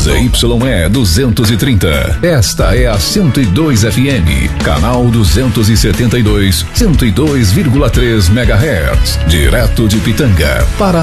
ZYE 230. Esta é a 102 FM, canal 272, 102,3 MHz, direto de Pitanga, Paraná.